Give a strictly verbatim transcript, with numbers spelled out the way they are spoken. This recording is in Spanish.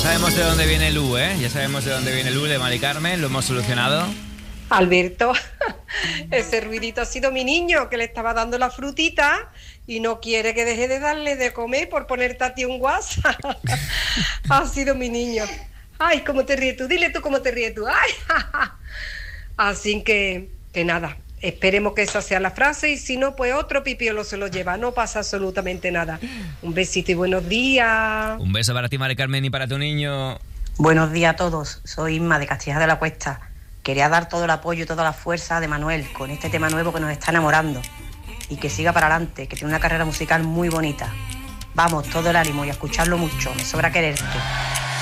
sabemos de dónde viene Lu, ¿eh? Ya sabemos de dónde viene Lu, de Mari Carmen, lo hemos solucionado. Alberto, ese ruidito ha sido mi niño, que le estaba dando la frutita y no quiere que deje de darle de comer por ponerte a ti un WhatsApp. Ha sido mi niño. Ay, cómo te ríes tú, dile tú cómo te ríes tú. Ay, así que, que nada, esperemos que esa sea la frase y si no, pues otro pipiolo se lo lleva, no pasa absolutamente nada. Un besito y buenos días. Un beso para ti, Mari Carmen, y para tu niño. Buenos días a todos, soy Inma de Castilla de la Cuesta. Quería dar todo el apoyo y toda la fuerza de Manuel con este tema nuevo que nos está enamorando y que siga para adelante, que tiene una carrera musical muy bonita. Vamos, todo el ánimo y a escucharlo mucho, me sobra quererte.